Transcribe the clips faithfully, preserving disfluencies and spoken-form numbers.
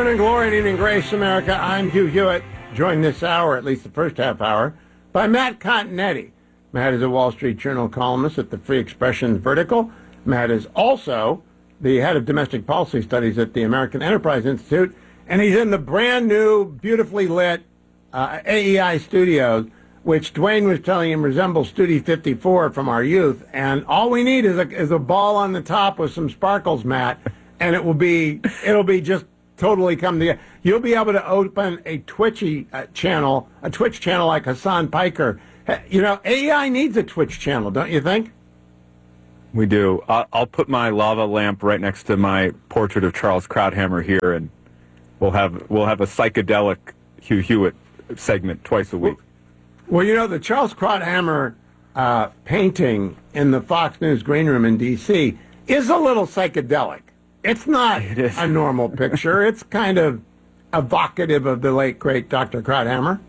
Morning glory and evening grace, America. I'm Hugh Hewitt, joined this hour, at least the first half hour, by Matt Continetti. Matt is a Wall Street Journal columnist at the Free Expression Vertical. Matt is also the head of domestic policy studies at the American Enterprise Institute, and he's in the brand new, beautifully lit uh, A E I studios, which Dwayne was telling him resembles Studio fifty-four from our youth. And all we need is a, is a ball on the top with some sparkles, Matt, and it will be it'll be just totally come together. You'll be able to open a Twitchy uh, channel, a Twitch channel like Hassan Piker. You know, A E I needs a Twitch channel, don't you think? We do. I'll, I'll put my lava lamp right next to my portrait of Charles Krauthammer here, and we'll have we'll have a psychedelic Hugh Hewitt segment twice a week. Well, well you know, the Charles Krauthammer uh, painting in the Fox News green room in D C is a little psychedelic. It's not it is. a normal picture. It's kind of evocative of the late, great Doctor Krauthammer.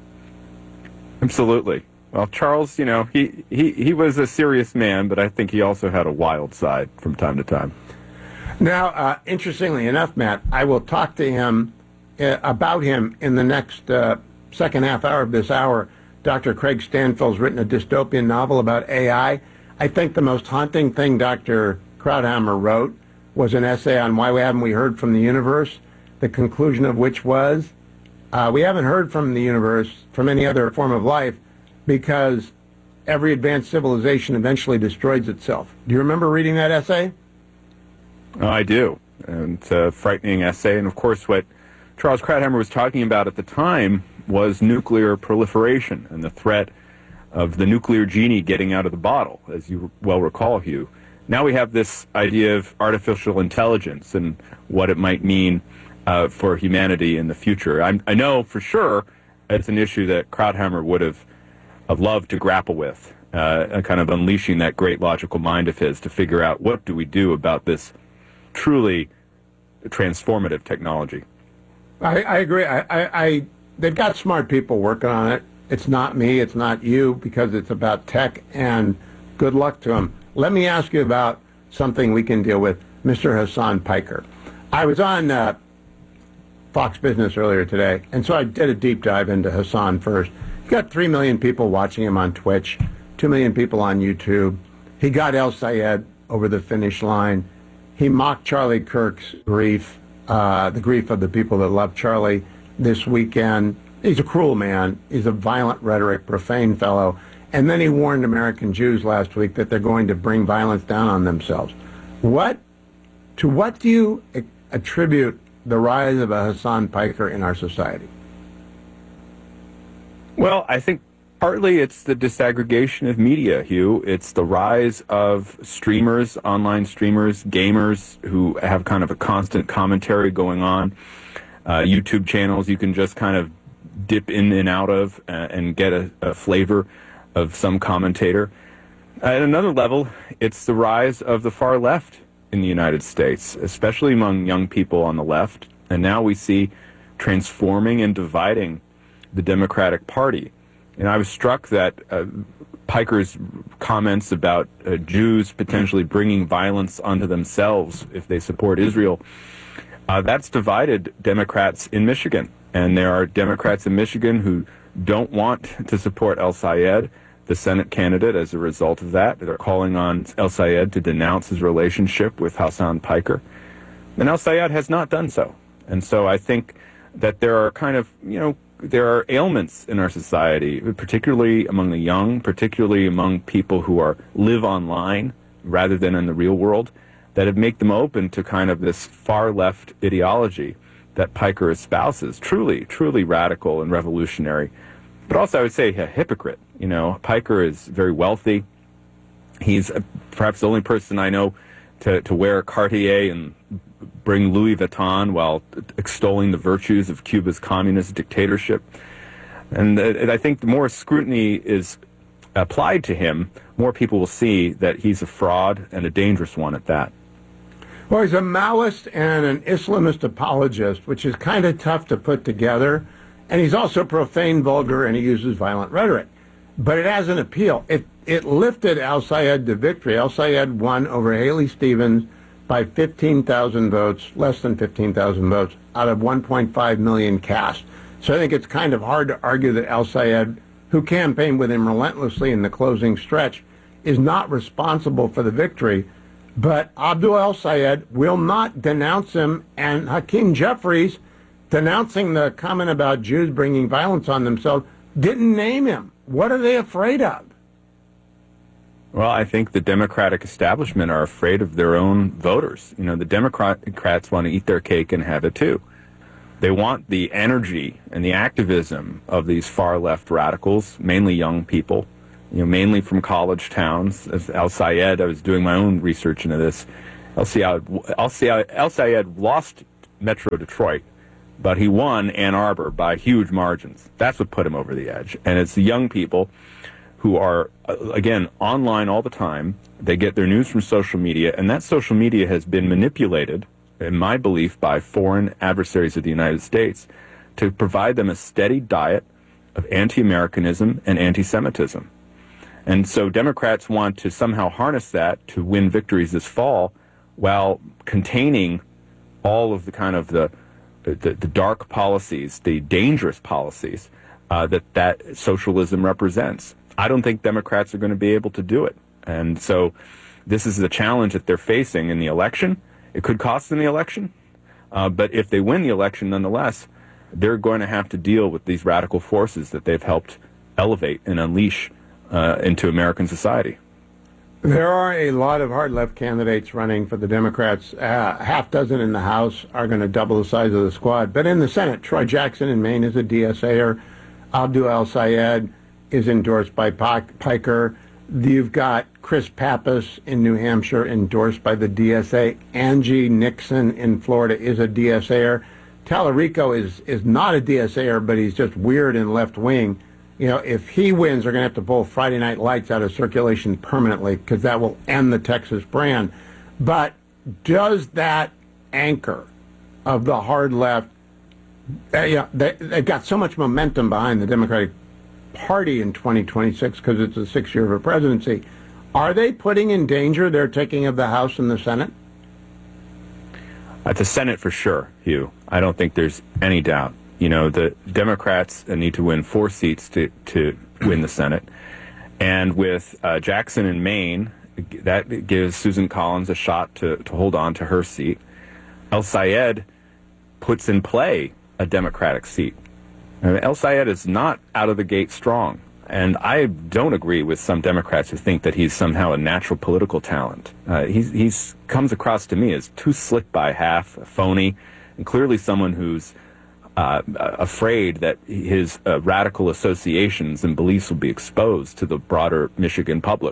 Absolutely. Well, Charles, you know, he, he, he was a serious man, but I think he also had a wild side from time to time. Now, uh, interestingly enough, Matt, I will talk to him uh, about him in the next uh, second half hour of this hour. Doctor Craig Stanfield's written a dystopian novel about A I. I think the most haunting thing Doctor Krauthammer wrote was an essay on why we haven't we heard from the universe, the conclusion of which was uh, we haven't heard from the universe, from any other form of life, because every advanced civilization eventually destroys itself. Do you remember reading that essay? Oh, I do. And it's a frightening essay. And, of course, what Charles Krauthammer was talking about at the time was nuclear proliferation and the threat of the nuclear genie getting out of the bottle, as you well recall, Hugh. Now we have this idea of artificial intelligence and what it might mean uh, for humanity in the future. I'm, I know for sure it's an issue that Krauthammer would have, have loved to grapple with, uh, and kind of unleashing that great logical mind of his to figure out what do we do about this truly transformative technology. I, I agree. I, I, I they've got smart people working on it. It's not me. It's not you, because it's about tech, and good luck to them. Let me ask you about something we can deal with, Mister Hassan Piker. I was on uh, Fox Business earlier today, and so I did a deep dive into Hassan first. He got three million people watching him on Twitch, two million people on YouTube. He got El Sayed over the finish line. He mocked Charlie Kirk's grief, uh, the grief of the people that love Charlie this weekend. He's a cruel man. He's a violent rhetoric, profane fellow. And then he warned American Jews last week that they're going to bring violence down on themselves. What, to what do you attribute the rise of a Hassan Piker in our society? Well, I think partly it's the disaggregation of media, Hugh. It's the rise of streamers, online streamers, gamers who have kind of a constant commentary going on. Uh, YouTube channels you can just kind of dip in and out of uh, and get a, a flavor of some commentator. At another level, it's the rise of the far left in the United States, especially among young people on the left. And now we see transforming and dividing the Democratic Party. And I was struck that uh, Piker's comments about uh, Jews potentially bringing violence onto themselves if they support Israel, uh, that's divided Democrats in Michigan. And there are Democrats in Michigan who don't want to support El Sayed, the Senate candidate, as a result of that. They're calling on El Sayed to denounce his relationship with Hassan Piker. And El Sayed has not done so. And so I think that there are kind of, you know, there are ailments in our society, particularly among the young, particularly among people who are live online rather than in the real world, that have make them open to kind of this far left ideology that Piker espouses. Truly, truly radical and revolutionary. But also, I would say a hypocrite. You know, Piker is very wealthy. He's perhaps the only person I know to, to wear Cartier and bring Louis Vuitton while extolling the virtues of Cuba's communist dictatorship. And, and I think the more scrutiny is applied to him, more people will see that he's a fraud and a dangerous one at that. Well, he's a Maoist and an Islamist apologist, which is kind of tough to put together. And he's also profane, vulgar, and he uses violent rhetoric. But it has an appeal. It it lifted El Sayed to victory. El Sayed won over Haley Stevens, by fifteen thousand votes, less than fifteen thousand votes, out of one point five million cast. So I think it's kind of hard to argue that El-Sayed, who campaigned with him relentlessly in the closing stretch, is not responsible for the victory. But Abdul El-Sayed will not denounce him, and Hakeem Jeffries, denouncing the comment about Jews bringing violence on themselves, didn't name him. What are they afraid of? Well, I think the Democratic establishment are afraid of their own voters. You know, the Democrats want to eat their cake and have it too. They want the energy and the activism of these far-left radicals, mainly young people, you know, mainly from college towns. As El-Sayed, I was doing my own research into this. El-Sayed, El-Sayed, El-Sayed lost Metro Detroit, but he won Ann Arbor by huge margins. That's what put him over the edge. And it's the young people who are, again, online all the time. They get their news from social media, and that social media has been manipulated, in my belief, by foreign adversaries of the United States to provide them a steady diet of anti-Americanism and anti-Semitism. And so Democrats want to somehow harness that to win victories this fall while containing all of the kind of the, the, the dark policies, the dangerous policies uh, that that socialism represents. I don't think Democrats are going to be able to do it. And so this is the challenge that they're facing in the election. It could cost them the election, uh, but if they win the election nonetheless, they're going to have to deal with these radical forces that they've helped elevate and unleash uh, into American society. There are a lot of hard-left candidates running for the Democrats. Uh, half dozen in the House are going to double the size of the squad. But in the Senate, Troy Jackson in Maine is a D S A-er. Abdul El-Sayed is endorsed by Piker. You've got Chris Pappas in New Hampshire endorsed by the D S A. Angie Nixon in Florida is a D S A-er. Tallarico is, is not a D S A-er, but he's just weird and left-wing. You know, if he wins, they're going to have to pull Friday Night Lights out of circulation permanently because that will end the Texas brand. But does that anchor of the hard left, uh, you know, they, they've got so much momentum behind the Democratic Party in twenty twenty-six because it's a six-year of a presidency. Are they putting in danger their taking of the House and the Senate? At the Senate, for sure, Hugh. I don't think there's any doubt. You know, the Democrats need to win four seats to, to win the Senate. And with uh, Jackson in Maine, that gives Susan Collins a shot to, to hold on to her seat. El-Sayed puts in play a Democratic seat. I mean, El-Sayed is not out of the gate strong. And I don't agree with some Democrats who think that he's somehow a natural political talent. Uh, he's he's comes across to me as too slick by half, a phony, and clearly someone who's uh, afraid that his uh, radical associations and beliefs will be exposed to the broader Michigan public.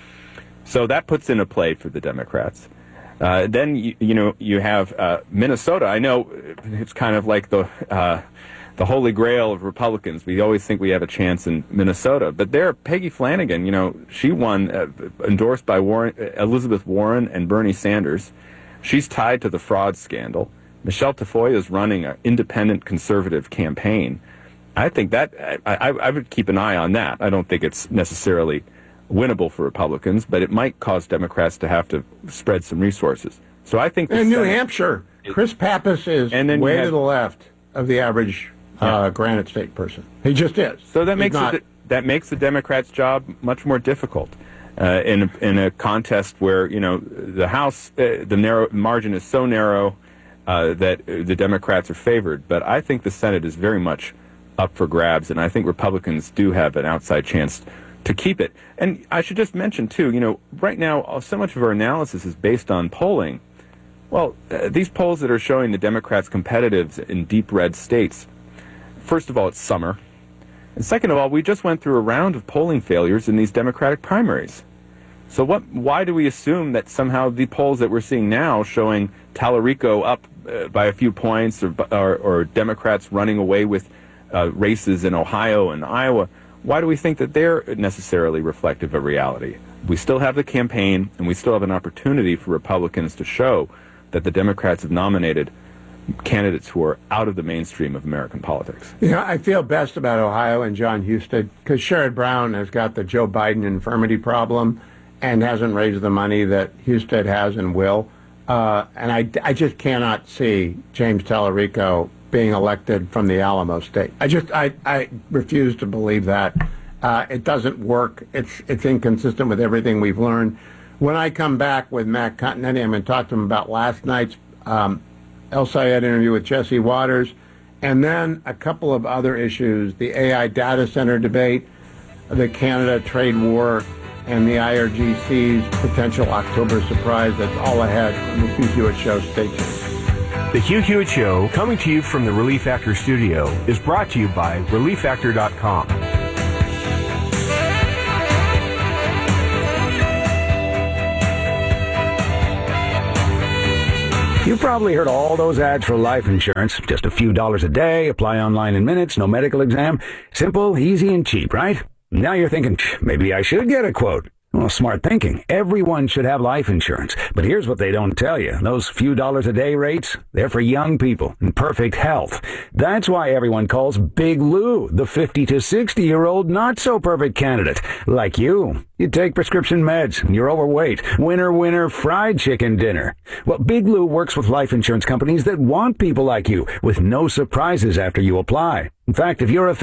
So that puts into play for the Democrats. Uh, then, you, you know, you have uh, Minnesota. I know it's kind of like the... Uh, the holy grail of Republicans. We always think we have a chance in Minnesota. But there, Peggy Flanagan, you know, she won, uh, endorsed by Warren, Elizabeth Warren and Bernie Sanders. She's tied to the fraud scandal. Michelle Tafoya is running an independent conservative campaign. I think that, I, I, I would keep an eye on that. I don't think it's necessarily winnable for Republicans, but it might cause Democrats to have to spread some resources. So I think... In New Senate, Hampshire, Chris Pappas is and then way have, to the left of the average Uh, Granite State person. He just is. So that He's makes not, it, that makes the Democrats' job much more difficult uh, in a, in a contest where, you know, the House, uh, the narrow margin is so narrow uh, that the Democrats are favored. But I think the Senate is very much up for grabs, and I think Republicans do have an outside chance to keep it. And I should just mention too, you know, right now so much of our analysis is based on polling. Well, uh, these polls that are showing the Democrats competitive in deep red states. First of all, it's summer. And second of all, we just went through a round of polling failures in these Democratic primaries. So what? Why do we assume that somehow the polls that we're seeing now showing Tallarico up uh, by a few points or, or, or Democrats running away with uh, races in Ohio and Iowa, why do we think that they're necessarily reflective of reality? We still have the campaign, and we still have an opportunity for Republicans to show that the Democrats have nominated candidates who are out of the mainstream of American politics. You know, I feel best about Ohio and John Husted because Sherrod Brown has got the Joe Biden infirmity problem and hasn't raised the money that Husted has and will. Uh, and I, I just cannot see James Tallarico being elected from the Alamo State. I just I, I refuse to believe that. Uh, it doesn't work. It's it's inconsistent with everything we've learned. When I come back with Matt Continetti, I'm going to talk to him about last night's um, El Sayed interview with Jesse Waters, and then a couple of other issues: the A I data center debate, the Canada trade war, and the I R G C's potential October surprise. That's all ahead on the Hugh Hewitt Show. Stay tuned. The Hugh Hewitt Show, coming to you from the Relief Factor studio, is brought to you by relief factor dot com. You've probably heard all those ads for life insurance. Just a few dollars a day, apply online in minutes, no medical exam. Simple, easy, and cheap, right? Now you're thinking, maybe I should get a quote. Well, smart thinking. Everyone should have life insurance. But here's what they don't tell you. Those few dollars a day rates, they're for young people in perfect health. That's why everyone calls Big Lou the fifty to sixty year old not so perfect candidate. Like you. You take prescription meds, and you're overweight. Winner, winner, fried chicken dinner. Well, Big Lou works with life insurance companies that want people like you with no surprises after you apply. In fact, if you're a